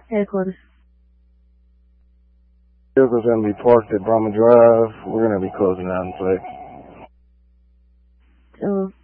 Headquarters. Vehicle's going to be parked at Brahma Drive. We're going to be closing out in play.